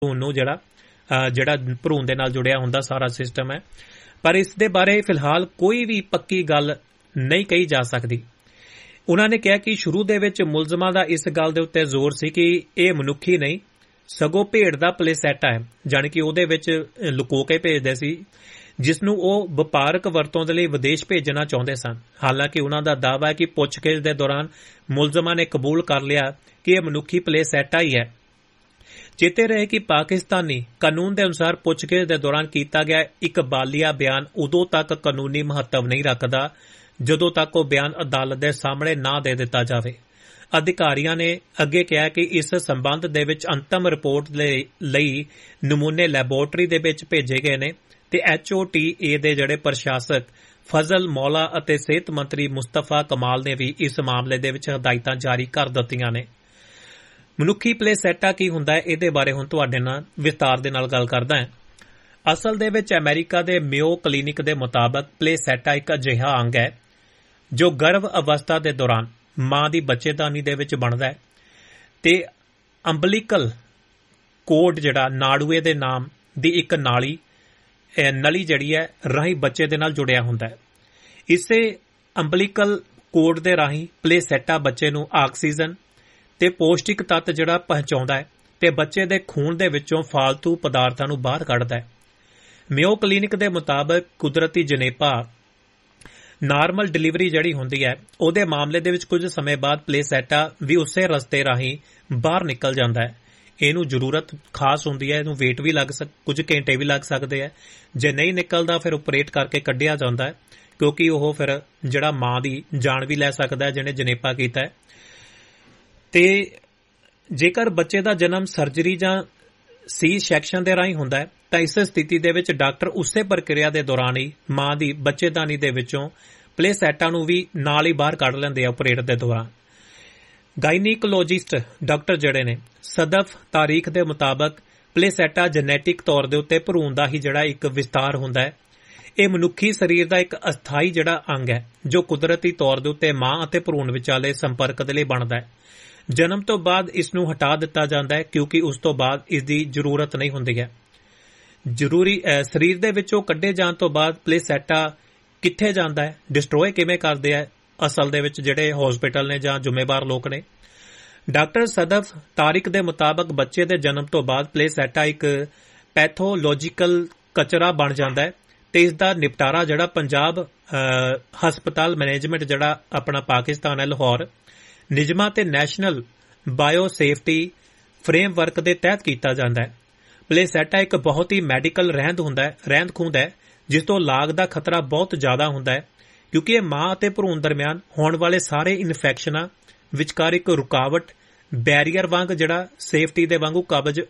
ਭਰੂਣ ਨੂੰ ਜਿਹੜਾ ਭਰੂਣ ਦੇ ਨਾਲ ਜੁੜਿਆ ਹੁੰਦਾ ਸਾਰਾ ਸਿਸਟਮ ਹੈ। ਪਰ ਇਸ ਦੇ ਬਾਰੇ ਫਿਲਹਾਲ ਕੋਈ ਵੀ ਪੱਕੀ ਗੱਲ ਨਹੀਂ ਕਹੀ ਜਾ ਸਕਦੀ। ਉਹਨਾਂ ਨੇ ਕਿਹਾ ਕਿ ਸ਼ੁਰੂ ਦੇ ਵਿੱਚ ਮੁਲਜ਼ਮਾਂ ਦਾ ਇਸ ਗੱਲ ਦੇ ਉੱਤੇ ਜ਼ੋਰ ਸੀ ਕਿ ਇਹ ਮਨੁੱਖੀ ਨਹੀਂ ਸਗੋਂ ਭੇਡ ਦਾ ਪਲੇਸੈਟਾ ਹੈ, ਜਾਣੀ ਕਿ ਉਹਦੇ ਵਿੱਚ ਲੁਕੋ ਕੇ ਭੇਜਦੇ ਸੀ, ਜਿਸ ਨੂੰ ਉਹ ਵਪਾਰਕ ਵਰਤੋਂ ਦੇ ਲਈ ਵਿਦੇਸ਼ ਭੇਜਣਾ ਚਾਹੁੰਦੇ ਸਨ। ਹਾਲਾਂਕਿ ਉਹਨਾਂ ਦਾ ਦਾਅਵਾ ਹੈ ਕਿ ਪੁੱਛਗਿੱਛ ਦੇ ਦੌਰਾਨ ਮੁਲਜ਼ਮਾਂ ਨੇ ਕਬੂਲ ਕਰ ਲਿਆ ਕਿ ਇਹ ਮਨੁੱਖੀ ਪਲੇਸੈਟਾ ਹੀ ਹੈ। ਚੇਤੇ ਰਹੇ ਕਿ ਪਾਕਿਸਤਾਨੀ ਕਾਨੂੰਨ ਦੇ ਅਨੁਸਾਰ ਪੁੱਛਗਿੱਛ ਦੇ ਦੌਰਾਨ ਕੀਤਾ ਗਿਆ ਇੱਕ ਬਾਲੀਆ ਬਿਆਨ ਉਦੋਂ ਤੱਕ ਕਾਨੂੰਨੀ ਮਹੱਤਵ ਨਹੀਂ ਰੱਖਦਾ ਜਦੋਂ ਤੱਕ ਉਹ ਬਿਆਨ ਅਦਾਲਤ ਦੇ ਸਾਹਮਣੇ ਨਾ ਦੇ ਦਿੱਤਾ ਜਾਵੇ। ਅਧਿਕਾਰੀਆਂ ਨੇ ਅੱਗੇ ਕਿਹਾ ਕਿ ਇਸ ਸੰਬੰਧ ਦੇ ਵਿੱਚ ਅੰਤਮ ਰਿਪੋਰਟ ਲਈ ਨਮੂਨੇ ਲੈਬੋਰਟਰੀ ਦੇ ਵਿੱਚ ਭੇਜੇ ਗਏ ਨੇ ਤੇ HOTA ਦੇ ਜਿਹੜੇ ਪ੍ਰਸ਼ਾਸਕ ਫਜ਼ਲ ਮੌਲਾ ਅਤੇ ਸਿਹਤ ਮੰਤਰੀ ਮੁਸਤਫਾ ਕਮਾਲ ਨੇ ਵੀ ਇਸ ਮਾਮਲੇ ਦੇ ਵਿੱਚ ਹਦਾਇਤਾਂ ਜਾਰੀ ਕਰ ਦਿੱਤੀਆਂ ਨੇ। ਮਨੁੱਖੀ ਪਲੇਸੈਟਾ ਕੀ ਹੁੰਦਾ ਹੈ, ਇਹਦੇ ਬਾਰੇ ਹੁਣ ਤੁਹਾਡੇ ਨਾਲ ਵਿਸਤਾਰ ਦੇ ਨਾਲ ਗੱਲ ਕਰਦਾ ਹਾਂ। ਅਸਲ ਦੇ ਵਿੱਚ ਅਮਰੀਕਾ ਦੇ ਮਿਓ ਕਲੀਨਿਕ ਦੇ ਮੁਤਾਬਕ ਪਲੇਸੈਟਾ ਇੱਕ ਅਜਿਹਾ ਅੰਗ ਹੈ ਜੋ ਗਰਭ ਅਵਸਥਾ ਦੇ ਦੌਰਾਨ ਮਾਂ ਦੀ ਬੱਚੇਦਾਨੀ ਦੇ ਵਿੱਚ ਬਣਦਾ ਹੈ ਤੇ ਅੰਬਲੀਕਲ ਕੋਡ ਜਿਹੜਾ ਨਾੜੂਏ ਦੇ ਨਾਮ ਦੀ ਇੱਕ ਨਲੀ ਜਿਹੜੀ ਹੈ ਰਾਹੀਂ ਬੱਚੇ ਦੇ ਨਾਲ ਜੁੜਿਆ ਹੁੰਦਾ ਹੈ। ਇਸੇ ਅੰਬਲੀਕਲ ਕੋਡ ਦੇ ਰਾਹੀਂ ਪਲੇਸੈਟਾ ਬੱਚੇ ਨੂੰ ਆਕਸੀਜਨ ਤੇ ਪੌਸ਼ਟਿਕ ਤੱਤ ਜਿਹੜਾ ਪਹੁੰਚਾਉਂਦਾ ਹੈ ਤੇ ਬੱਚੇ ਦੇ ਖੂਨ ਦੇ ਵਿੱਚੋਂ ਫਾਲਤੂ ਪਦਾਰਥਾਂ ਨੂੰ ਬਾਹਰ ਕੱਢਦਾ ਹੈ। ਮਿਓ ਕਲੀਨਿਕ ਦੇ ਮੁਤਾਬਕ ਕੁਦਰਤੀ ਜਣੇਪਾ ਨਾਰਮਲ ਡਿਲੀਵਰੀ ਜਿਹੜੀ ਹੁੰਦੀ ਹੈ ਉਹਦੇ ਮਾਮਲੇ ਦੇ ਵਿੱਚ ਕੁਝ ਸਮੇਂ ਬਾਅਦ ਪਲੇਸੈਟਾ ਵੀ ਉਸੇ ਰਸਤੇ ਰਾਹੀਂ ਬਾਹਰ ਨਿਕਲ ਜਾਂਦਾ ਹੈ। ਇਹਨੂੰ ਜ਼ਰੂਰਤ ਖਾਸ ਹੁੰਦੀ ਹੈ, ਇਹਨੂੰ ਵੇਟ ਵੀ ਕੁਝ ਘੰਟੇ ਵੀ ਲੱਗ ਸਕਦੇ ਹੈ। ਜੇ ਨਹੀਂ ਨਿਕਲਦਾ ਫਿਰ ਆਪਰੇਟ ਕਰਕੇ ਕੱਢਿਆ ਜਾਂਦਾ ਹੈ, ਕਿਉਂਕਿ ਉਹ ਫਿਰ ਜਿਹੜਾ ਮਾਂ ਦੀ ਜਾਨ ਵੀ ਲੈ ਸਕਦਾ ਹੈ ਜਿਹਨੇ ਜਣੇਪਾ ਕੀਤਾ ਹੈ। ਤੇ ਜੇਕਰ ਬੱਚੇ ਦਾ ਜਨਮ ਸਰਜਰੀ ਜਾਂ ਸੀ ਸੈਕਸ਼ਨ ਦੇ ਰਾਹੀਂ ਹੁੰਦਾ ਹੈ ਤਾਂ ਇਸ ਸਥਿਤੀ ਦੇ ਵਿੱਚ ਡਾਕਟਰ ਉਸੇ ਪ੍ਰਕਿਰਿਆ ਦੇ ਦੌਰਾਨ ਹੀ ਮਾਂ ਦੀ ਬੱਚੇਦਾਨੀ ਦੇ ਵਿੱਚੋਂ ਪਲੇਸੈਟਾ ਨੂੰ ਵੀ ਨਾਲ ਹੀ ਬਾਹਰ ਕੱਢ ਲੈਂਦੇ ਆ ਆਪਰੇਟ ਦੇ ਦੌਰਾਨ। ਗਾਇਨੀਕੋਲੋਜਿਸਟ ਡਾਕਟਰ ਜਿਹੜੇ ਨੇ ਸਦਫ ਤਾਰੀਖ ਦੇ ਮੁਤਾਬਕ ਪਲੇਸੈਟਾ ਜੈਨੇਟਿਕ ਤੌਰ ਦੇ ਉੱਤੇ ਭਰੂਣ ਦਾ ਹੀ ਜਿਹੜਾ ਇੱਕ ਵਿਸਤਾਰ ਹੁੰਦਾ ਹੈ। ਇਹ ਮਨੁੱਖੀ ਸਰੀਰ ਦਾ ਇੱਕ ਅਸਥਾਈ ਜਿਹੜਾ ਅੰਗ ਹੈ ਜੋ ਕੁਦਰਤੀ ਤੌਰ ਦੇ ਉੱਤੇ ਮਾਂ ਅਤੇ ਭਰੂਣ ਵਿਚਾਲੇ ਸੰਪਰਕ ਦੇ ਲਈ ਬਣਦਾ ਹੈ। ਜਨਮ ਤੋਂ ਬਾਅਦ ਇਸ ਨੂੰ ਹਟਾ ਦਿੱਤਾ ਜਾਂਦਾ ਹੈ ਕਿਉਂਕਿ ਉਸ ਤੋਂ ਬਾਅਦ ਇਸ ਦੀ ਜ਼ਰੂਰਤ ਨਹੀਂ ਹੁੰਦੀ ਹੈ। ਸਰੀਰ ਦੇ ਵਿੱਚੋਂ ਕੱਢੇ ਜਾਣ ਤੋਂ ਬਾਅਦ ਪਲੇਸੈਟਾ ਕਿੱਥੇ ਜਾਂਦਾ ਹੈ, ਡਿਸਟਰੋਏ ਕਿਵੇਂ ਕਰਦੇ ਆ ਅਸਲ ਦੇ ਵਿੱਚ ਜਿਹੜੇ ਹਸਪੀਟਲ ਨੇ ਜਾਂ ਜ਼ਿੰਮੇਵਾਰ ਲੋਕ ਨੇ। ਡਾਕਟਰ ਸਦਫ ਤਾਰਿਕ ਦੇ ਮੁਤਾਬਕ ਬੱਚੇ ਦੇ ਜਨਮ ਤੋਂ ਬਾਅਦ ਪਲੇਸੈਟਾ ਇੱਕ ਪੈਥੋਲੋਜੀਕਲ ਕਚਰਾ ਬਣ ਜਾਂਦਾ ਹੈ ਤੇ ਇਸ ਦਾ ਨਿਪਟਾਰਾ ਜਿਹੜਾ ਪੰਜਾਬ ਹਸਪਤਾਲ ਮੈਨੇਜਮੈਂਟ ਜਿਹੜਾ ਆਪਣਾ ਪਾਕਿਸਤਾਨ ਹੈ ਲਾਹੌਰ ਨਿਯਮਾਂ ਤੇ ਨੈਸ਼ਨਲ ਬਾਇਓ ਸੇਫਟੀ ਫਰੇਮਵਰਕ ਦੇ ਤਹਿਤ ਕੀਤਾ ਜਾਂਦਾ ਹੈ। ਪਲੇਸੈਟਾ ਇੱਕ ਬਹੁਤ ਹੀ ਮੈਡੀਕਲ ਰਹਿੰਦ ਖੂੰਹਦ ਹੈ ਜਿਸ ਤੋਂ ਲਾਗ ਦਾ ਖਤਰਾ ਬਹੁਤ ਜ਼ਿਆਦਾ ਹੁੰਦਾ ਹੈ ਕਿਉਂਕਿ ਇਹ ਮਾਂ ਅਤੇ ਭਰੂਣ ਦਰਮਿਆਨ ਹੋਣ ਵਾਲੇ ਸਾਰੇ ਇਨਫੈਕਸ਼ਨਾਂ ਵਿਚਕਾਰ ਇੱਕ ਰੁਕਾਵਟ ਬੈਰੀਅਰ ਵਾਂਗ ਜਿਹੜਾ ਸੇਫਟੀ ਦੇ ਵਾਂਗੂ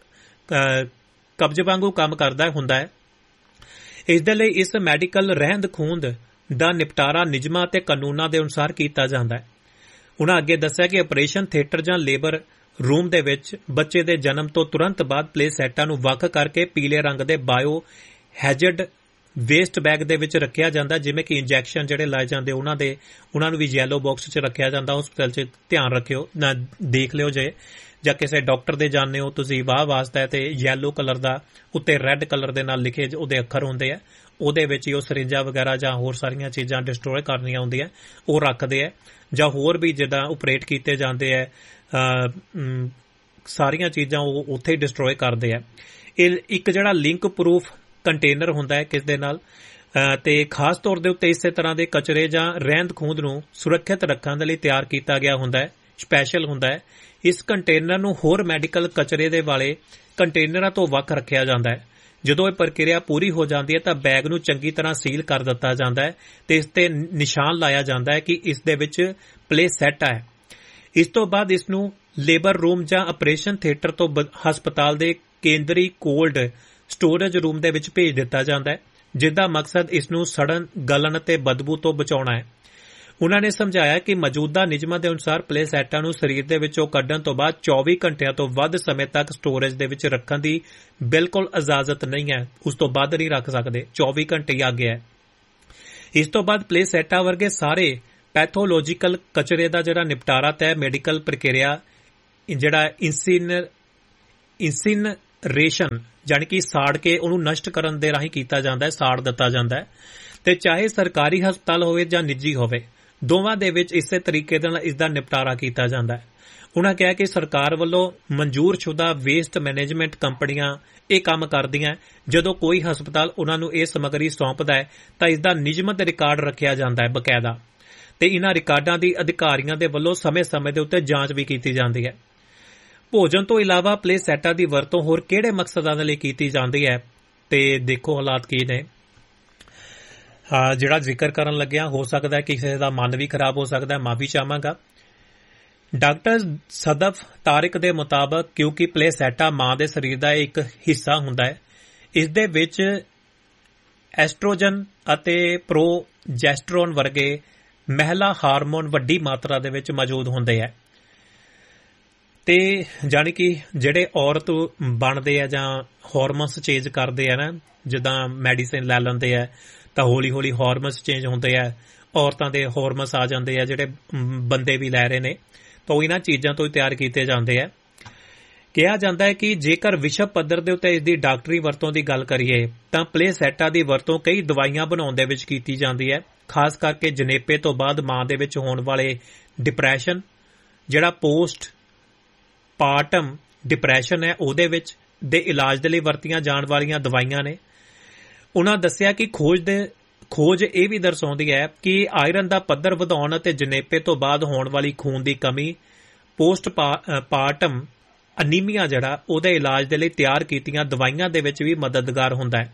ਕਬਜ਼ ਵਾਂਗੂ ਕੰਮ ਕਰਦਾ ਹੁੰਦਾ ਹੈ। ਇਸ ਦੇ ਲਈ ਇਸ ਮੈਡੀਕਲ ਰਹਿੰਦ ਖੂੰਹਦ ਦਾ ਨਿਪਟਾਰਾ ਨਿਯਮਾਂ ਅਤੇ ਕਾਨੂੰਨਾਂ ਦੇ ਅਨੁਸਾਰ ਕੀਤਾ ਜਾਂਦਾ ਹੈ। ਉਨ੍ਹਾਂ ਅੱਗੇ ਦੱਸਿਆ ਕਿ ਆਪਰੇਸ਼ਨ ਥੀਏਟਰ ਜਾਂ ਲੇਬਰ ਰੂਮ ਦੇ ਵਿੱਚ ਬੱਚੇ ਦੇ ਜਨਮ ਤੋਂ ਤੁਰੰਤ ਬਾਅਦ ਪਲੇਸੈਟਾ ਨੂੰ ਵੱਖ ਕਰਕੇ ਪੀਲੇ ਰੰਗ ਦੇ ਬਾਇਓ ਹੈਜ਼ਰਡ ਵੇਸਟ ਬੈਗ ਦੇ ਵਿੱਚ ਰੱਖਿਆ ਜਾਂਦਾ, ਜਿਵੇਂ ਕਿ ਇੰਜੈਕਸ਼ਨ ਜਿਹੜੇ ਲਾਏ ਜਾਂਦੇ ਉਹਨਾਂ ਨੂੰ ਵੀ ਯੈਲੋ ਬਾਕਸ 'ਚ ਰੱਖਿਆ ਜਾਂਦਾ। ਹਸਪਤਾਲ 'ਚ ਧਿਆਨ ਰੱਖਿਓ ਨਾ, ਦੇਖ ਲਿਓ ਜੇ ਜਾਂ ਕਿਸੇ ਡਾਕਟਰ ਦੇ ਜਾਣਦੇ ਹੋ ਤੁਸੀਂ ਵਾਹ ਵਾਸਤਾ ਤੇ ਯੈਲੋ ਕਲਰ ਦਾ ਉੱਤੇ ਰੈੱਡ ਕਲਰ ਦੇ ਨਾਲ ਲਿਖੇ ਉਹਦੇ ਅੱਖਰ ਹੁੰਦੇ ਆ, ਉਹਦੇ ਵਿੱਚ ਹੀ ਉਹ ਸਰਿੰਜਾਂ ਵਗੈਰਾ ਜਾਂ ਹੋਰ ਸਾਰੀਆਂ ਚੀਜ਼ਾਂ ਡਿਸਟਰੋਏ ਕਰਨੀਆਂ ਹੁੰਦੀਆਂ ਉਹ ਰੱਖਦੇ ਆ, ਜਾਂ ਹੋਰ ਵੀ ਜਿੱਦਾਂ ਆਪਰੇਟ ਕੀਤੇ ਜਾਂਦੇ ਆ ਸਾਰੀਆਂ ਚੀਜ਼ਾਂ ਉਹ ਉੱਥੇ ਹੀ ਡਿਸਟਰੋਏ ਕਰਦੇ ਆ। ਇਹ ਇੱਕ ਜਿਹੜਾ ਲਿੰਕ ਪ੍ਰੂਫ ਕੰਟੇਨਰ ਹੁੰਦਾ ਹੈ ਕਿਸ ਦੇ ਨਾਲ ਤੇ ਖਾਸ ਤੌਰ ਦੇ ਉੱਤੇ ਇਸੇ ਤਰ੍ਹਾਂ ਦੇ ਕਚਰੇ ਜਾਂ ਰਹਿੰਦ ਖੂੰਹਦ ਨੂੰ ਸੁਰੱਖਿਅਤ ਰੱਖਣ ਦੇ ਲਈ ਤਿਆਰ ਕੀਤਾ ਗਿਆ ਹੁੰਦਾ ਹੈ, ਸਪੈਸ਼ਲ ਹੁੰਦਾ ਹੈ। ਇਸ ਕੰਟੇਨਰ ਨੂੰ ਹੋਰ ਮੈਡੀਕਲ ਕਚਰੇ ਦੇ ਵਾਲੇ ਕੰਟੇਨਰਾਂ ਤੋਂ ਵੱਖ ਰੱਖਿਆ ਜਾਂਦਾ ਹੈ। ਜਦੋਂ ਇਹ ਪ੍ਰਕਿਰਿਆ ਪੂਰੀ ਹੋ ਜਾਂਦੀ ਹੈ ਤਾਂ ਬੈਗ ਨੂੰ ਚੰਗੀ ਤਰ੍ਹਾਂ ਸੀਲ ਕਰ ਦਿੱਤਾ ਜਾਂਦਾ ਹੈ ਤੇ ਇਸ ਤੇ ਨਿਸ਼ਾਨ ਲਾਇਆ ਜਾਂਦਾ ਹੈ ਕਿ ਇਸ ਦੇ ਵਿੱਚ ਪਲੇਸੈਟਾ ਹੈ। ਇਸ ਤੋਂ ਬਾਅਦ ਇਸ ਨੂੰ ਲੇਬਰ ਰੂਮ ਜਾਂ ਆਪਰੇਸ਼ਨ ਥੀਏਟਰ ਤੋਂ ਹਸਪਤਾਲ ਦੇ ਕੇਂਦਰੀ ਕੋਲਡ ਸਟੋਰੇਜ ਰੂਮ ਦੇ ਵਿੱਚ ਭੇਜ ਦਿੱਤਾ ਜਾਂਦਾ ਹੈ, ਜਿਸਦਾ ਮਕਸਦ ਇਸ ਨੂੰ ਸੜਨ, ਗਲਣ ਅਤੇ ਬਦਬੂ ਤੋਂ ਬਚਾਉਣਾ ਹੈ। ਉਨ੍ਹਾਂ ਨੇ ਸਮਝਾਇਆ ਕਿ ਮੌਜੂਦਾ ਨਿਯਮਾਂ ਦੇ ਅਨੁਸਾਰ ਪਲੇਸੈਟਾ ਨੂੰ ਸਰੀਰ ਦੇ ਵਿੱਚੋਂ ਕੱਢਣ ਤੋਂ ਬਾਅਦ 24 ਘੰਟਿਆਂ ਤੋਂ ਵੱਧ ਸਮੇਂ ਤੱਕ ਸਟੋਰੇਜ ਦੇ ਵਿੱਚ ਰੱਖਣ ਦੀ ਬਿਲਕੁਲ ਇਜਾਜ਼ਤ ਨਹੀਂ ਹੈ, ਉਸ ਤੋਂ ਵੱਧ ਨਹੀਂ ਰੱਖ ਸਕਦੇ, 24 ਘੰਟੇ ਹੀ ਆਗਿਆ ਹੈ। ਇਸ ਤੋਂ ਬਾਅਦ ਪਲੇਸੈਟਾ ਵਰਗੇ ਸਾਰੇ ਪੈਥੋਲੋਜੀਕਲ ਕਚਰੇ ਦਾ ਜਿਹੜਾ ਨਿਪਟਾਰਾ ਤੈ ਮੈਡੀਕਲ ਪ੍ਰਕਿਰਿਆ ਜਿਹੜਾ ਰੇਸ਼ਨ ਜਾਣੀ ਕਿ ਸਾੜ ਕੇ ਉਹਨੂੰ ਨਸ਼ਟ ਕਰਨ ਦੇ ਰਾਹੀਂ ਕੀਤਾ ਜਾਂਦਾ ਹੈ, ਸਾੜ ਦਿੱਤਾ ਜਾਂਦਾ ਹੈ। ਤੇ ਚਾਹੇ ਸਰਕਾਰੀ ਹਸਪਤਾਲ ਹੋਵੇ ਜਾਂ ਨਿੱਜੀ ਹੋਵੇ, ਦੋਵਾਂ ਦੇ ਵਿੱਚ ਇਸੇ ਤਰੀਕੇ ਨਾਲ ਇਸ ਦਾ ਨਿਪਟਾਰਾ ਕੀਤਾ ਜਾਂਦਾ ਹੈ। ਉਨ੍ਹਾਂ ਕਿਹਾ ਕਿ ਸਰਕਾਰ ਵੱਲੋਂ ਮਨਜ਼ੂਰਸ਼ੁਦਾ ਵੇਸਟ ਮੈਨੇਜਮੈਂਟ ਕੰਪਨੀਆਂ ਇਹ ਕੰਮ ਕਰਦੀਆਂ। ਜਦੋਂ ਕੋਈ ਹਸਪਤਾਲ ਉਨ੍ਹਾਂ ਨੂੰ ਇਹ ਸਮੱਗਰੀ ਸੌਂਪਦਾ ਹੈ ਤਾਂ ਇਸ ਦਾ ਨਿਯਮਿਤ ਰਿਕਾਰਡ ਰੱਖਿਆ ਜਾਂਦਾ ਹੈ ਬਕਾਇਦਾ, ਤੇ ਇਨ੍ਹਾਂ ਰਿਕਾਰਡਾਂ ਦੀ ਅਧਿਕਾਰੀਆਂ ਦੇ ਵੱਲੋਂ ਸਮੇਂ-ਸਮੇਂ ਦੇ ਉੱਤੇ ਜਾਂਚ ਵੀ ਕੀਤੀ ਜਾਂਦੀ ਹੈ। ਭੋਜਨ ਤੋਂ ਇਲਾਵਾ ਪਲੇਸੈਟਾਂ ਦੀ ਵਰਤੋਂ ਹੋਰ ਕਿਹੜੇ ਮਕਸਦਾਂ ਦੇ ਲਈ ਕੀਤੀ ਜਾਂਦੀ ਹੈ, ਤੇ ਦੇਖੋ ਹਾਲਾਤ ਕੀ ਨੇ। ਜਿਹੜਾ ਜ਼ਿਕਰ ਕਰਨ ਲੱਗਿਆ, ਹੋ ਸਕਦਾ ਹੈ ਕਿਸੇ ਦਾ ਮਨ ਵੀ ਖਰਾਬ ਹੋ ਸਕਦਾ ਹੈ, ਮਾਫੀ ਚਾਹਾਂਗਾ। ਡਾਕਟਰ ਸਦਫ ਤਾਰਿਕ ਦੇ ਮੁਤਾਬਕ ਕਿਉਂਕਿ ਪਲੇਸੈਟਾ ਮਾਂ ਦੇ ਸਰੀਰ ਦਾ ਇੱਕ ਹਿੱਸਾ ਹੁੰਦਾ ਹੈ, ਇਸ ਦੇ ਵਿੱਚ ਐਸਟ੍ਰੋਜਨ ਅਤੇ ਪ੍ਰੋਜੈਸਟਰੋਨ ਵਰਗੇ ਮਹਿਲਾ ਹਾਰਮੋਨ ਵੱਡੀ ਮਾਤਰਾ ਦੇ ਵਿੱਚ ਮੌਜੂਦ ਹੁੰਦੇ ਹੈ, ਤੇ ਜਾਣੀ ਕਿ ਜਿਹੜੇ ਔਰਤ ਬਣਦੇ ਆ ਜਾਂ ਹਾਰਮੋਨਸ ਚੇਂਜ ਕਰਦੇ ਆ ਨਾ, ਜਿੱਦਾਂ ਮੈਡੀਸਿਨ ਲੈ ਲੈਂਦੇ ਆ ਤਾਂ ਹੌਲੀ-ਹੌਲੀ ਹਾਰਮੋਨਸ ਚੇਂਜ ਹੁੰਦੇ ਆ, ਔਰਤਾਂ ਦੇ ਹਾਰਮੋਨਸ ਆ ਜਾਂਦੇ ਆ, ਜਿਹੜੇ ਬੰਦੇ ਵੀ ਲੈ ਰਹੇ ਨੇ, ਤਾਂ ਉਹ ਇਹਨਾਂ ਚੀਜ਼ਾਂ ਤੋਂ ਹੀ ਤਿਆਰ ਕੀਤੇ ਜਾਂਦੇ ਆ। ਕਿਹਾ ਜਾਂਦਾ ਹੈ ਕਿ ਜੇਕਰ ਵਿਸ਼ਵ ਪੱਧਰ ਦੇ ਉੱਤੇ ਇਸ ਦੀ ਡਾਕਟਰੀ ਵਰਤੋਂ ਦੀ ਗੱਲ ਕਰੀਏ ਤਾਂ ਪਲੇਸੈਟਾ ਦੀ ਵਰਤੋਂ ਕਈ ਦਵਾਈਆਂ ਬਣਾਉਣ ਦੇ ਵਿੱਚ ਕੀਤੀ ਜਾਂਦੀ ਹੈ, ਖਾਸ ਕਰਕੇ ਜਨੇਪੇ ਤੋਂ ਬਾਅਦ ਮਾਂ ਦੇ ਵਿੱਚ ਹੋਣ ਵਾਲੇ ਡਿਪਰੈਸ਼ਨ, ਜਿਹੜਾ ਪੋਸਟ ਪਾਰਟਮ ਡਿਪਰੈਸ਼ਨ ਹੈ, ਉਹਦੇ ਵਿੱਚ ਦੇ ਇਲਾਜ ਦੇ ਲਈ ਵਰਤੀਆਂ ਜਾਣ ਵਾਲੀਆਂ ਦਵਾਈਆਂ ਨੇ। ਉਨ੍ਹਾਂ ਦੱਸਿਆ ਕਿ ਖੋਜ ਇਹ ਵੀ ਦਰਸਾਉਂਦੀ ਹੈ ਕਿ ਆਇਰਨ ਦਾ ਪੱਧਰ ਵਧਾਉਣ ਅਤੇ ਜਨੇਪੇ ਤੋਂ ਬਾਅਦ ਹੋਣ ਵਾਲੀ ਖੂਨ ਦੀ ਕਮੀ, ਪੋਸਟ ਪਾਰਟਮ ਅਨੀਮੀਆ ਜਿਹੜਾ ਉਹਦੇ ਇਲਾਜ ਦੇ ਲਈ ਤਿਆਰ ਕੀਤੀਆਂ ਦਵਾਈਆਂ ਦੇ ਵਿੱਚ ਵੀ ਮਦਦਗਾਰ ਹੁੰਦਾ ਹੈ।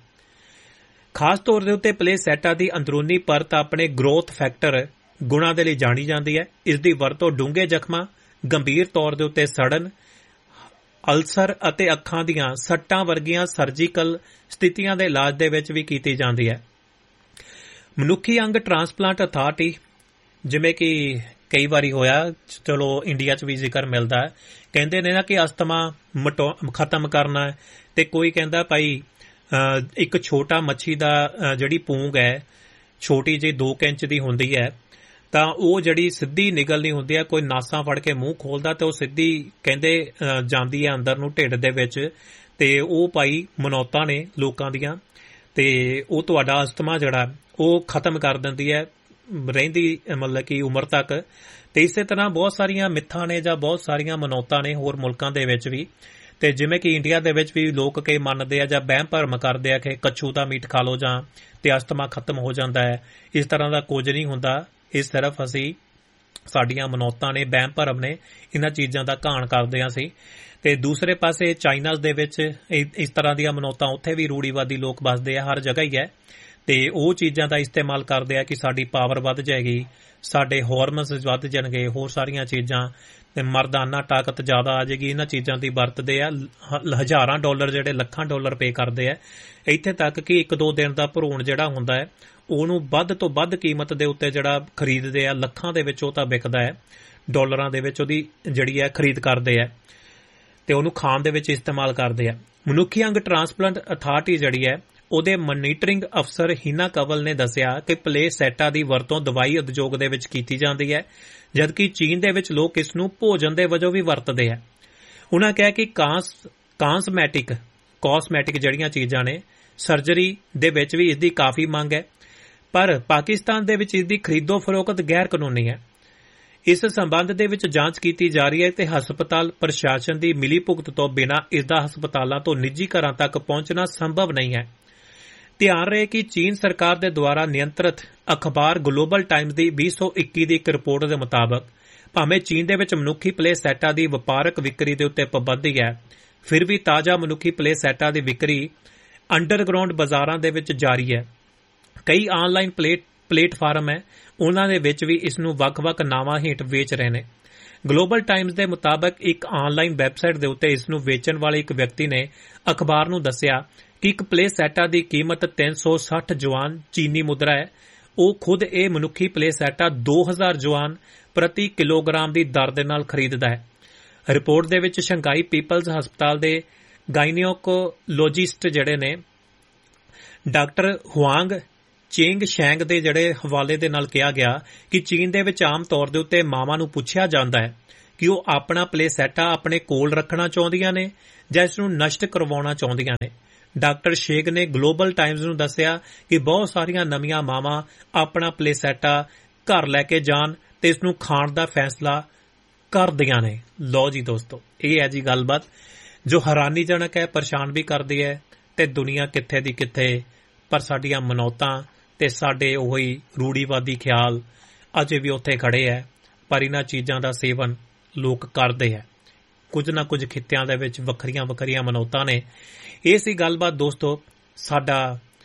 ਖਾਸ ਤੌਰ ਦੇ ਉੱਤੇ ਪਲੇਸੈਟਾ ਦੀ ਅੰਦਰੂਨੀ ਪਰਤ ਆਪਣੇ ਗਰੋਥ ਫੈਕਟਰ ਗੁਣਾਂ ਦੇ ਲਈ ਜਾਣੀ ਜਾਂਦੀ ਹੈ। ਇਸ ਦੀ ਵਰਤੋਂ ਡੂੰਘੇ ਜ਼ਖਮਾਂ, ਗੰਭੀਰ ਤੌਰ ਦੇ ਉੱਤੇ ਸੜਨ, ਅਲਸਰ ਅਤੇ ਅੱਖਾਂ ਦੀਆਂ ਸੱਟਾਂ ਵਰਗੀਆਂ ਸਰਜੀਕਲ ਸਥਿਤੀਆਂ ਦੇ ਇਲਾਜ ਦੇ ਵਿੱਚ ਵੀ ਕੀਤੀ ਜਾਂਦੀ ਹੈ। ਮਨੁੱਖੀ ਅੰਗ ਟ੍ਰਾਂਸਪਲਾਂਟ ਅਥਾਰਟੀ, ਜਿਵੇਂ ਕਿ ਕਈ ਵਾਰੀ ਹੋਇਆ, ਚਲੋ ਇੰਡੀਆ 'ਚ ਵੀ ਜ਼ਿਕਰ ਮਿਲਦਾ ਹੈ, ਕਹਿੰਦੇ ਨੇ ਨਾ ਕਿ ਅਸਥਮਾ ਖਤਮ ਕਰਨਾ ਹੈ, ਤੇ ਕੋਈ ਕਹਿੰਦਾ ਭਾਈ ਇੱਕ ਛੋਟਾ ਮੱਛੀ ਦਾ ਜਿਹੜੀ ਪੂੰਗ ਹੈ, ਛੋਟੀ ਜਿਹੀ 2 ਇੰਚ ਦੀ ਹੁੰਦੀ ਹੈ, ਤਾਂ ਉਹ ਜਿਹੜੀ ਸਿੱਧੀ ਨਿਕਲਣੀ ਹੁੰਦੀ ਹੈ, ਕੋਈ ਨਾਸਾਂ ਫੜ ਕੇ ਮੂੰਹ ਖੋਲਦਾ ਤੇ ਉਹ ਸਿੱਧੀ ਕਹਿੰਦੇ ਜਾਂਦੀ ਹੈ ਅੰਦਰ ਨੂੰ ਢਿੱਡ ਦੇ ਵਿੱਚ, ਤੇ ਉਹ ਭਾਈ ਮਨੌਤਾਂ ਨੇ ਲੋਕਾਂ ਦੀਆਂ, ਤੇ ਉਹ ਤੁਹਾਡਾ ਅਸਥਮਾ ਜਿਹੜਾ ਉਹ ਖਤਮ ਕਰ ਦਿੰਦੀ ਹੈ ਰਹਿੰਦੀ ਮਤਲਬ ਕਿ ਉਮਰ ਤੱਕ। ਤੇ ਇਸੇ ਤਰ੍ਹਾਂ ਬਹੁਤ ਸਾਰੀਆਂ ਮਿੱਥਾਂ ਨੇ ਜਾਂ ਬਹੁਤ ਸਾਰੀਆਂ ਮਨੌਤਾਂ ਨੇ ਹੋਰ ਮੁਲਕਾਂ ਦੇ ਵਿੱਚ ਵੀ, ਤੇ ਜਿਵੇਂ ਕਿ ਇੰਡੀਆ ਦੇ ਵਿੱਚ ਵੀ ਲੋਕ ਕਈ ਮੰਨਦੇ ਆ ਜਾਂ ਵਹਿਮ ਭਰਮ ਕਰਦੇ ਆ ਕਿ ਕੱਛੂ ਦਾ ਮੀਟ ਖਾ ਲਓ ਜਾਂ ਤੇ ਅਸਥਮਾ ਖਤਮ ਹੋ ਜਾਂਦਾ ਹੈ। ਇਸ ਤਰ੍ਹਾਂ ਦਾ ਕੁਝ ਨਹੀਂ ਹੁੰਦਾ, ਇਹ ਸਿਰਫ ਅਸੀਂ ਸਾਡੀਆਂ ਮਨੌਤਾਂ ਨੇ, ਵਹਿਮ ਭਰਮ ਨੇ, ਇਹਨਾਂ ਚੀਜ਼ਾਂ ਦਾ ਘਾਣ ਕਰਦੇ ਹਾਂ ਅਸੀਂ। ਤੇ ਦੂਸਰੇ ਪਾਸੇ ਚਾਈਨਾਜ਼ ਦੇ ਵਿੱਚ ਇਸ ਤਰ੍ਹਾਂ ਦੀਆਂ ਮਨੌਤਾਂ, ਉੱਥੇ ਵੀ ਰੂੜੀਵਾਦੀ ਲੋਕ ਵੱਸਦੇ ਆ, ਹਰ ਜਗ੍ਹਾ ਹੀ ਹੈ, ਤੇ ਉਹ ਚੀਜ਼ਾਂ ਦਾ ਇਸਤੇਮਾਲ ਕਰਦੇ ਆ ਕਿ ਸਾਡੀ ਪਾਵਰ ਵੱਧ ਜਾਏਗੀ, ਸਾਡੇ ਹਾਰਮੋਨਸ ਵੱਧ ਜਾਣਗੇ, ਹੋਰ ਸਾਰੀਆਂ ਚੀਜ਼ਾਂ, ਤੇ ਮਰਦਾਨਾ ਤਾਕਤ ਜ਼ਿਆਦਾ ਆ ਜਾਏਗੀ। ਇਹਨਾਂ ਚੀਜ਼ਾਂ ਦੀ ਵਰਤਦੇ ਆ, ਹਜ਼ਾਰਾਂ ਡਾਲਰ ਜਿਹੜੇ ਲੱਖਾਂ ਡਾਲਰ ਪੇ ਕਰਦੇ ਆ, ਇੱਥੇ ਤੱਕ ਕਿ 1-2 ਦਿਨ ਦਾ ਭਰੂਣ ਜਿਹੜਾ ਹੁੰਦਾ ਹੈ ਉਹਨੂੰ ਵੱਧ ਤੋਂ ਵੱਧ ਕੀਮਤ ਦੇ ਉੱਤੇ ਜਿਹੜਾ ਖਰੀਦਦੇ ਆ, ਲੱਖਾਂ ਦੇ ਵਿੱਚ ਉਹ ਤਾਂ ਵਿਕਦਾ ਹੈ, ਡਾਲਰਾਂ ਦੇ ਵਿੱਚ ਉਹਦੀ ਜਿਹੜੀ ਹੈ ਖਰੀਦ ਕਰਦੇ ਆ, ਤੇ ਉਹਨੂੰ ਖਾਣ ਦੇ ਵਿੱਚ ਇਸਤੇਮਾਲ ਕਰਦੇ ਆ। ਮਨੁੱਖੀ ਅੰਗ ਟ੍ਰਾਂਸਪਲਾਂਟ ਅਥਾਰਟੀ ਜਿਹੜੀ ਹੈ, ਉਹਦੇ ਮੋਨੀਟਰਿੰਗ ਅਫਸਰ ਹੀਨਾ ਕੰਵਲ ਨੇ ਦੱਸਿਆ ਕਿ ਪਲੇਸੈਟਾ ਦੀ ਵਰਤੋਂ ਦਵਾਈ ਉਦਯੋਗ ਦੇ ਵਿੱਚ ਕੀਤੀ ਜਾਂਦੀ ਹੈ, ਜਦਕਿ ਚੀਨ ਦੇ ਵਿੱਚ ਲੋਕ ਇਸ ਨੂੰ ਭੋਜਨ ਦੇ ਵਜੋਂ ਵੀ ਵਰਤਦੇ ਆ। ਉਨ੍ਹਾਂ ਕਿਹਾ ਕਿ ਕਾਸਮੈਟਿਕ ਜਿਹੜੀਆਂ ਚੀਜ਼ਾਂ ਨੇ, ਸਰਜਰੀ ਦੇ ਵਿੱਚ ਵੀ ਇਸ ਦੀ ਕਾਫੀ ਮੰਗ ਹੈ, ਪਰ ਪਾਕਿਸਤਾਨ ਦੇ ਵਿੱਚ ਇਸ ਦੀ ਖਰੀਦੋ ਫਰੋਖਤ ਗੈਰ ਕਾਨੂੰਨੀ ਹੈ। ਇਸ ਸੰਬੰਧ ਦੇ ਵਿੱਚ ਜਾਂਚ ਕੀਤੀ ਜਾ ਰਹੀ ਹੈ ਤੇ ਹਸਪਤਾਲ ਪ੍ਰਸ਼ਾਸਨ ਦੀ ਮਿਲੀ ਭੁਗਤ ਤੋਂ ਬਿਨਾਂ ਇਸ ਦਾ ਹਸਪਤਾਲਾਂ ਤੋਂ ਨਿੱਜੀ ਘਰਾਂ ਤੱਕ ਪਹੁੰਚਣਾ ਸੰਭਵ ਨਹੀਂ ਹੈ। ਧਿਆਨ ਰਹੇ ਕਿ ਚੀਨ ਸਰਕਾਰ ਦੇ ਦੁਆਰਾ ਨਿਯੰਤਰਿਤ ਅਖਬਾਰ ਗਲੋਬਲ ਟਾਈਮਜ਼ ਦੀ 2021 ਦੀ ਇੱਕ ਰਿਪੋਰਟ ਦੇ ਮੁਤਾਬਕ ਭਾਵੇਂ ਚੀਨ ਦੇ ਵਿੱਚ ਮਨੁੱਖੀ ਪਲੇਸੈਟਾ ਦੀ ਵਪਾਰਕ ਵਿਕਰੀ ਦੇ ਉੱਤੇ ਪਾਬੰਦੀ ਹੈ, ਫਿਰ ਵੀ ਤਾਜ਼ਾ ਮਨੁੱਖੀ ਪਲੇਸੈਟਾ ਦੀ ਵਿਕਰੀ ਅੰਡਰਗਰਾਉਂਡ ਬਾਜ਼ਾਰਾਂ ਦੇ ਵਿੱਚ ਜਾਰੀ ਹੈ। ਕਈ ਆਨਲਾਈਨ ਪਲੇਟਫਾਰਮ ਹੈ, ਉਹਨਾਂ ਦੇ ਵਿੱਚ ਵੀ ਇਸ ਨੂੰ ਵੱਖ-ਵੱਖ ਨਾਵਾਂ ਹੇਠ ਵੇਚ ਰਹੇ ਨੇ। ਗਲੋਬਲ ਟਾਈਮਜ਼ ਦੇ ਮੁਤਾਬਕ ਇੱਕ ਆਨਲਾਈਨ ਵੈਬਸਾਈਟ ਦੇ ਉੱਤੇ ਇਸ ਨੂੰ ਵੇਚਣ ਵਾਲੇ ਇੱਕ ਵਿਅਕਤੀ ਨੇ ਅਖਬਾਰ ਨੂੰ ਦੱਸਿਆ ਕਿ ਇੱਕ ਪਲੇਸੈਟਾ ਦੀ ਕੀਮਤ 360 ਜੁਆਨ ਚੀਨੀ ਮੁਦਰਾ ਹੈ। ਉਹ ਖੁਦ ਇਹ ਮਨੁੱਖੀ ਪਲੇਸੈਟਾ 2000 ਜੁਆਨ ਪ੍ਰਤੀ ਕਿਲੋਗ੍ਰਾਮ ਦੀ ਦਰ ਦੇ ਨਾਲ ਖਰੀਦਦਾ ਹੈ। ਰਿਪੋਰਟ ਦੇ ਵਿੱਚ ਸ਼ੰਘਾਈ ਪੀਪਲਜ਼ ਹਸਪਤਾਲ ਦੇ ਗਾਇਨੋਕੋਲੋਜਿਸਟ ਜਿਹੜੇ ਨੇ ਡਾਕਟਰ ਹੁਆਂਗ ਚੇਂਗ ਸ਼ੈਂਗ ਦੇ ਜਿਹੜੇ ਹਵਾਲੇ ਦੇ ਨਾਲ ਕਿਹਾ ਗਿਆ ਕਿ ਚੀਨ ਦੇ ਵਿੱਚ ਆਮ ਤੌਰ ਦੇ ਉੱਤੇ ਮਾਵਾਂ ਨੂੰ ਪੁੱਛਿਆ ਜਾਂਦਾ ਹੈ ਕਿ ਉਹ ਆਪਣਾ ਪਲੇ ਸੈੱਟ ਆਪਣੇ ਕੋਲ ਰੱਖਣਾ ਚਾਹੁੰਦੀਆਂ ਨੇ ਜਾਂ ਇਸ ਨੂੰ ਨਸ਼ਟ ਕਰਵਾਉਣਾ ਚਾਹੁੰਦੀਆਂ ਨੇ। ਡਾਕਟਰ ਸ਼ੇਖ ਨੇ ਗਲੋਬਲ ਟਾਈਮਜ਼ ਨੂੰ ਦੱਸਿਆ ਕਿ ਬਹੁਤ ਸਾਰੀਆਂ ਨਵੀਆਂ ਮਾਵਾਂ ਆਪਣਾ ਪਲੇ ਸੈੱਟ ਘਰ ਲੈ ਕੇ ਜਾਣ ਤੇ ਇਸ ਨੂੰ ਖਾਣ ਦਾ ਫੈਸਲਾ ਕਰਦੀਆਂ ਨੇ। ਲਓ ਜੀ ਦੋਸਤੋ, ਇਹ ਹੈ ਜੀ ਗੱਲਬਾਤ ਜੋ ਹੈਰਾਨੀਜਨਕ ਹੈ, ਪਰੇਸ਼ਾਨ ਵੀ ਕਰਦੀ ਹੈ ਤੇ ਦੁਨੀਆ ਕਿੱਥੇ ਦੀ ਕਿੱਥੇ, ਪਰ ਸਾਡੀਆਂ ਮਨੌਤਾਂ ਤੇ ਸਾਡੇ ਉਹੀ ਰੂੜੀਵਾਦੀ ਖਿਆਲ ਅਜੇ ਵੀ ਉੱਥੇ ਖੜੇ ਹੈ। ਪਰ ਇਹਨਾਂ ਚੀਜ਼ਾਂ ਦਾ ਸੇਵਨ ਲੋਕ ਕਰਦੇ ਹੈ। ਕੁਝ ਨਾ ਕੁਝ ਖਿੱਤਿਆਂ ਦੇ ਵਿੱਚ ਵੱਖਰੀਆਂ ਵੱਖਰੀਆਂ ਮਨੌਤਾਂ ਨੇ। ਇਹ ਸੀ ਗੱਲਬਾਤ ਦੋਸਤੋ। ਸਾਡਾ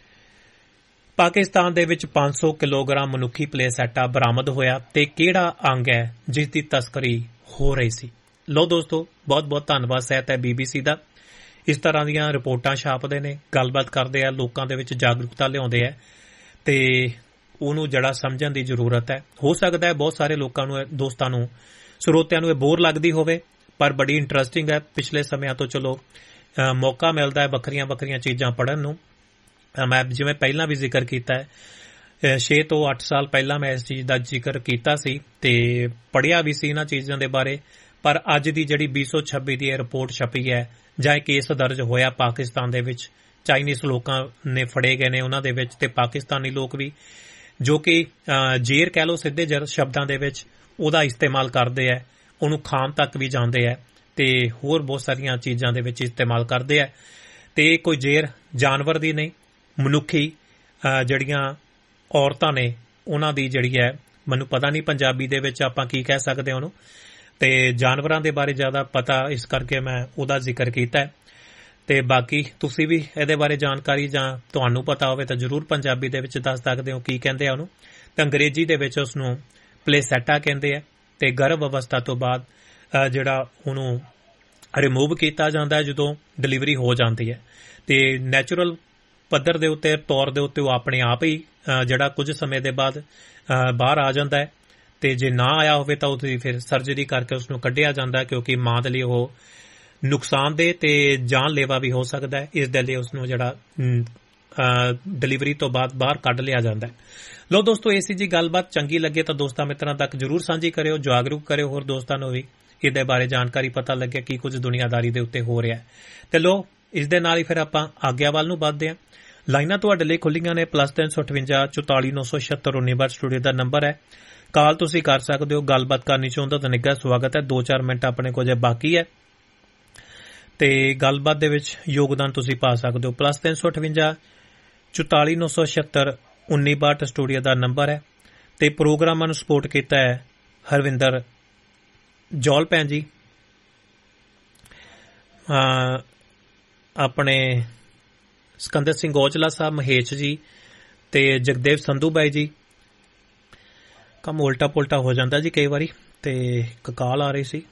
ਪਾਕਿਸਤਾਨ ਦੇ ਵਿੱਚ 500 ਕਿਲੋਗ੍ਰਾਮ ਮਨੁੱਖੀ ਪਲੇ ਸੈੱਟ ਬਰਾਮਦ ਹੋਇਆ ਤੇ ਕਿਹੜਾ ਅੰਗ ਹੈ ਜਿਸ ਦੀ ਤਸਕਰੀ ਹੋ ਰਹੀ ਸੀ। ਲੋ ਦੋਸਤੋ, ਬਹੁਤ ਬਹੁਤ ਧੰਨਵਾਦ ਸਹਿਤ ਹੈ BBC ਦਾ। ਇਸ ਤਰ੍ਹਾਂ ਦੀਆਂ ਰਿਪੋਰਟਾਂ ਛਾਪਦੇ ਨੇ, ਗੱਲਬਾਤ ਕਰਦੇ ਆ, ਲੋਕਾਂ ਦੇ ਵਿੱਚ ਜਾਗਰੂਕਤਾ ਲਿਆਉਂਦੇ ਆ ਤੇ ਉਹਨੂੰ ਜਿਹੜਾ ਸਮਝਣ ਦੀ ਜ਼ਰੂਰਤ ਹੈ। ਹੋ ਸਕਦਾ ਹੈ ਬਹੁਤ ਸਾਰੇ ਲੋਕਾਂ ਨੂੰ, ਦੋਸਤਾਂ ਨੂੰ, ਸਰੋਤਿਆਂ ਨੂੰ ਇਹ ਬੋਰ ਲੱਗਦੀ ਹੋਵੇ, ਪਰ ਬੜੀ ਇੰਟਰਸਟਿੰਗ ਹੈ। ਪਿਛਲੇ ਸਮਿਆਂ ਤੋਂ ਚਲੋ ਮੌਕਾ ਮਿਲਦਾ ਹੈ ਵੱਖਰੀਆਂ ਵੱਖਰੀਆਂ ਚੀਜ਼ਾਂ ਪੜ੍ਹਨ ਨੂੰ। ਮੈਂ ਜਿਵੇਂ ਪਹਿਲਾਂ ਵੀ ਜ਼ਿਕਰ ਕੀਤਾ ਹੈ, 6 ਤੋਂ 8 ਸਾਲ ਪਹਿਲਾਂ ਮੈਂ ਇਸ ਚੀਜ਼ ਦਾ ਜ਼ਿਕਰ ਕੀਤਾ ਸੀ ਤੇ ਪੜ੍ਹਿਆ ਵੀ ਸੀ ਇਹਨਾਂ ਚੀਜ਼ਾਂ ਦੇ ਬਾਰੇ। ਪਰ ਅੱਜ ਦੀ ਜਿਹੜੀ 226 ਦੀ ਇਹ ਰਿਪੋਰਟ ਛਪੀ ਹੈ ਜਾਂ ਇਹ ਕੇਸ ਦਰਜ ਹੋਇਆ ਪਾਕਿਸਤਾਨ ਦੇ ਵਿੱਚ, ਚਾਈਨੀਜ਼ ਲੋਕਾਂ ਨੇ ਫੜੇ ਗਏ ਨੇ ਉਹਨਾਂ ਦੇ ਵਿੱਚ, ਤੇ ਪਾਕਿਸਤਾਨੀ ਲੋਕ ਵੀ ਜੋ ਕਿ ਜ਼ੇਰ ਕਹਿ ਲਓ ਸਿੱਧੇ ਸ਼ਬਦਾਂ ਦੇ ਵਿੱਚ ਉਹਦਾ ਇਸਤੇਮਾਲ ਕਰਦੇ ਹੈ, ਉਹਨੂੰ ਖਾਣ ਤੱਕ ਵੀ ਜਾਂਦੇ ਹੈ ਤੇ ਹੋਰ ਬਹੁਤ ਸਾਰੀਆਂ ਚੀਜ਼ਾਂ ਦੇ ਵਿੱਚ ਇਸਤੇਮਾਲ ਕਰਦੇ ਹੈ। ਤੇ ਕੋਈ ਜ਼ੇਰ ਜਾਨਵਰ ਦੀ ਨਹੀਂ, ਮਨੁੱਖੀ ਜਿਹੜੀਆਂ ਔਰਤਾਂ ਨੇ ਉਹਨਾਂ ਦੀ ਜਿਹੜੀ ਹੈ, ਮੈਨੂੰ ਪਤਾ ਨਹੀਂ ਪੰਜਾਬੀ ਦੇ ਵਿੱਚ ਆਪਾਂ ਕੀ ਕਹਿ ਸਕਦੇ ਉਹਨੂੰ, ਤੇ ਜਾਨਵਰਾਂ ਦੇ ਬਾਰੇ ਜ਼ਿਆਦਾ ਪਤਾ ਇਸ ਕਰਕੇ ਮੈਂ ਉਹਦਾ ਜ਼ਿਕਰ ਕੀਤਾ ਹੈ। ਤੇ ਬਾਕੀ ਤੁਸੀਂ ਵੀ ਇਹਦੇ ਬਾਰੇ ਜਾਣਕਾਰੀ ਜਾਂ ਤੁਹਾਨੂੰ ਪਤਾ ਹੋਵੇ ਤਾਂ ਜ਼ਰੂਰ ਪੰਜਾਬੀ ਦੇ ਵਿੱਚ ਦੱਸ ਸਕਦੇ ਹੋ ਕੀ ਕਹਿੰਦੇ ਆ ਉਹਨੂੰ। ਤਾਂ ਅੰਗਰੇਜ਼ੀ ਦੇ ਵਿੱਚ ਉਸ ਨੂੰ ਪਲੇਸੈਟਾ ਕਹਿੰਦੇ ਆ ਤੇ ਗਰਭ ਅਵਸਥਾ ਤੋਂ ਬਾਅਦ ਜਿਹੜਾ ਉਹਨੂੰ ਰਿਮੂਵ ਕੀਤਾ ਜਾਂਦਾ ਹੈ ਜਦੋਂ ਡਿਲੀਵਰੀ ਹੋ ਜਾਂਦੀ ਹੈ। ਤੇ ਨੈਚੁਰਲ ਪੱਧਰ ਦੇ ਉੱਤੇ, ਤੌਰ ਦੇ ਉੱਤੇ ਉਹ ਆਪਣੇ ਆਪ ਹੀ ਜਿਹੜਾ ਕੁਝ ਸਮੇਂ ਦੇ ਬਾਅਦ ਬਾਹਰ ਆ ਜਾਂਦਾ ਹੈ। ਤੇ ਜੇ ਨਾ ਆਇਆ ਹੋਵੇ ਤਾਂ ਉਹਦੀ ਫਿਰ ਸਰਜਰੀ ਕਰਕੇ ਉਸ ਨੂੰ ਕੱਢਿਆ ਜਾਂਦਾ, ਕਿਉਂਕਿ ਮਾਂ ਦੇ ਲਈ ਉਹ ਨੁਕਸਾਨਦੇਹ ਤੇ ਜਾਨਲੇਵਾ ਵੀ ਹੋ ਸਕਦਾ ਹੈ। ਇਸ ਦੇ ਲਈ ਉਸ ਨੂੰ ਜਿਹੜਾ ਡਿਲੀਵਰੀ ਤੋਂ ਬਾਅਦ ਬਾਹਰ ਕੱਢ ਲਿਆ ਜਾਂਦਾ ਹੈ। ਲੋ ਦੋਸਤੋ, ਇਹ ਸੀ ਜੀ ਗੱਲਬਾਤ। ਚੰਗੀ ਲੱਗੇ ਤਾਂ ਦੋਸਤਾਂ ਮਿੱਤਰਾਂ ਤੱਕ ਜ਼ਰੂਰ ਸਾਂਝੀ ਕਰਿਓ, ਜਾਗਰੂਕ ਕਰਿਓ ਹੋਰ ਦੋਸਤਾਂ ਨੂੰ ਵੀ ਇਹਦੇ ਬਾਰੇ ਜਾਣਕਾਰੀ ਪਤਾ ਲੱਗੇ ਕੀ ਕੁਝ ਦੁਨੀਆਦਾਰੀ ਦੇ ਉੱਤੇ ਹੋ ਰਿਹਾ ਹੈ। ਤੇ ਲੋ, ਇਸ ਦੇ ਨਾਲ ਹੀ ਫਿਰ ਆਪਾਂ ਆਗਿਆ ਵੱਲ ਨੂੰ ਵੱਧਦੇ ਹਾਂ। ਲਾਈਨਾਂ ਤੁਹਾਡੇ ਲਈ ਖੁੱਲੀਆਂ ਨੇ, +358 44 976 19 ਸਟੂਡੀਓ ਦਾ ਨੰਬਰ ਹੈ। ਕਾਲ ਤੁਸੀਂ ਕਰ ਸਕਦੇ ਹੋ। ਗੱਲਬਾਤ ਕਰਨੀ ਚਾਹੁੰਦਾ ਤਾਂ ਨਿੱਘਾ ਸਵਾਗਤ ਹੈ। 2-4 ਮਿੰਟ ਆਪਣੇ ਕੋਲ ਬਾਕੀ ਹੈ ਤੇ ਗੱਲਬਾਤ ਦੇ ਵਿੱਚ ਯੋਗਦਾਨ ਤੁਸੀਂ ਪਾ ਸਕਦੇ ਹੋ। +358 44 976 19 ਸਟੂਡੀਓ ਦਾ ਨੰਬਰ ਹੈ। ਤੇ ਪ੍ਰੋਗਰਾਮਾਂ ਨੂੰ ਸਪੋਰਟ ਕੀਤਾ ਹੈ ਹਰਵਿੰਦਰ ਜੌਲ ਭੈਣ ਜੀ, ਆਪਣੇ ਸਿਕੰਦਰ ਸਿੰਘ ਔਜਲਾ ਸਾਹਿਬ, ਮਹੇਸ਼ ਜੀ ਤੇ ਜਗਦੇਵ ਸੰਧੂ ਬਾਈ ਜੀ। ਕੰਮ ਉਲਟਾ ਪੁਲਟਾ ਹੋ ਜਾਂਦਾ ਜੀ ਕਈ ਵਾਰੀ, ਤੇ ਇੱਕ ਕਾਲ ਆ ਰਹੀ ਸੀ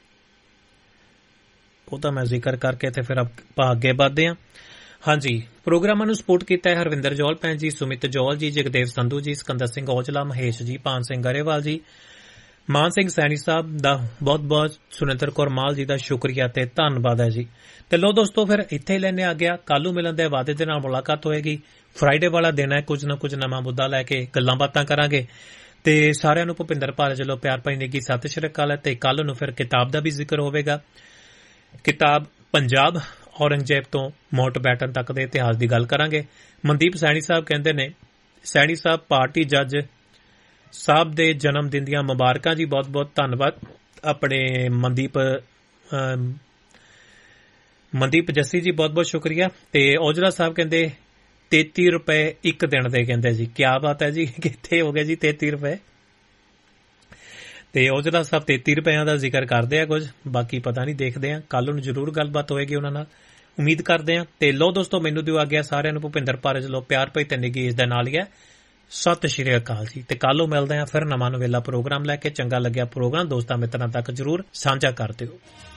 ਉਹ ਤਾਂ ਮੈਂ ਜ਼ਿਕਰ ਕਰਕੇ ਤੇ ਫਿਰ ਆਪਾਂ ਅੱਗੇ ਵੱਧਦੇ ਹਾਂ। ਹਾਂਜੀ, ਪ੍ਰੋਗਰਾਮਾਂ ਨੂੰ ਸਪੋਰਟ ਕੀਤਾ ਹੈ ਹਰਵਿੰਦਰ ਜੌਲ ਭੈਣ ਜੀ, ਸੁਮਿਤ ਜੌਲ ਜੀ, ਜਗਦੇਵ ਸੰਧੂ ਜੀ, ਸਿਕੰਦਰ ਸਿੰਘ ਔਜਲਾ, ਮਹੇਸ਼ ਜੀ, ਪਾਨ ਸਿੰਘ ਗਰੇਵਾਲ ਜੀ, ਮਾਨ ਸਿੰਘ ਸੈਣੀ ਸਾਹਿਬ ਦਾ ਬਹੁਤ ਬਹੁਤ, ਸੁਨਿੰਦਰ ਕੌਰ ਮਾਲ ਜੀ ਦਾ ਸ਼ੁਕਰੀਆ ਤੇ ਧੰਨਵਾਦ ਹੈ ਜੀ। ਤੇ ਲੋ ਦੋਸਤੋ, ਫਿਰ ਇੱਥੇ ਲੈਣੇ ਆ ਗਿਆ। ਕੱਲ੍ਹ ਨੂੰ ਮਿਲਣ ਦੇ ਵਾਅਦੇ ਦੇ ਨਾਲ ਮੁਲਾਕਾਤ ਹੋਏਗੀ। ਫਰਾਈਡੇ ਵਾਲਾ ਦਿਨ ਹੈ, ਕੁਝ ਨਾ ਕੁਝ ਨਵਾਂ ਮੁੱਦਾ ਲੈ ਕੇ ਗੱਲਾਂ ਬਾਤਾਂ ਕਰਾਂਗੇ। ਤੇ ਸਾਰਿਆਂ ਨੂੰ ਭੁਪਿੰਦਰ ਭਾਰਤ ਵੱਲੋਂ ਪਿਆਰ ਭਰੀ ਨਿੱਘੀ ਸਤਿ ਸ਼੍ਰੀ ਅਕਾਲ ਹੈ। ਤੇ ਕੱਲ੍ਹ ਨੂੰ ਫਿਰ ਕਿਤਾਬ ਦਾ ਵੀ ਜ਼ਿਕਰ ਹੋਵੇਗਾ। ਕਿਤਾਬ ਪੰਜਾਬ ਔਰੰਗਜ਼ੇਬ ਤੋਂ ਮਾਊਂਟਬੈਟਨ ਤੱਕ ਦੇ ਇਤਿਹਾਸ ਦੀ ਗੱਲ ਕਰਾਂਗੇ। ਮਨਦੀਪ ਸੈਣੀ ਸਾਹਿਬ ਕਹਿੰਦੇ ਨੇ, ਸੈਣੀ ਸਾਹਿਬ ਪਾਰਟੀ ਜੱਜ ਸਾਹਿਬ ਦੇ ਜਨਮ ਦਿਨ ਦੀਆਂ ਮੁਬਾਰਕਾਂ ਜੀ। ਬਹੁਤ ਬਹੁਤ ਧੰਨਵਾਦ ਆਪਣੇ ਮਨਦੀਪ ਜੱਸੀ ਜੀ, ਬਹੁਤ ਬਹੁਤ ਸ਼ੁਕਰੀਆ। ਤੇ ਔਜਲਾ ਸਾਹਿਬ ਕਹਿੰਦੇ 33 ਰੁਪਏ ਇੱਕ ਦਿਨ ਦੇ, ਕਹਿੰਦੇ ਜੀ ਕਿਆ ਬਾਤ ਹੈ ਜੀ, ਕਿੱਥੇ ਹੋ ਗਏ ਜੀ 33 ਰੁਪਏ। ਤੇ ਔਜਲਾ ਸਾਹਿਬ 33 ਰੁਪਇਆਂ ਦਾ ਜ਼ਿਕਰ ਕਰਦੇ ਆ ਕੁਝ, ਬਾਕੀ ਪਤਾ ਨਹੀਂ, ਦੇਖਦੇ ਆ। ਕੱਲ੍ਹ ਨੂੰ ਜ਼ਰੂਰ ਗੱਲਬਾਤ ਹੋਏਗੀ ਉਹਨਾਂ ਨਾਲ, ਉਮੀਦ ਕਰਦੇ ਆ। ਤੇ ਲੋ ਦੋਸਤੋ, ਮੈਨੂੰ ਦਿਓ ਆ ਗਿਆ ਸਾਰਿਆਂ ਨੂੰ ਭੁਪਿੰਦਰ ਭਾਰਤ ਵੱਲੋਂ ਪਿਆਰ ਭਰੀ ਤੇ ਨਿੱਘੀ ਇਸ ਦੇ ਨਾਲ ਹੀ ਹੈ ਸਤਿ ਸ਼੍ਰੀ ਅਕਾਲ ਜੀ। ਤੇ ਕੱਲ੍ਹ ਨੂੰ ਮਿਲਦੇ ਆ ਫਿਰ ਨਵਾਂ ਨਵੇਲਾ ਪ੍ਰੋਗਰਾਮ ਲੈ ਕੇ। ਚੰਗਾ ਲੱਗਿਆ ਪ੍ਰੋਗਰਾਮ ਦੋਸਤਾਂ ਮਿੱਤਰਾਂ ਤੱਕ ਜ਼ਰੂਰ ਸਾਂਝਾ ਕਰ ਦਿਓ।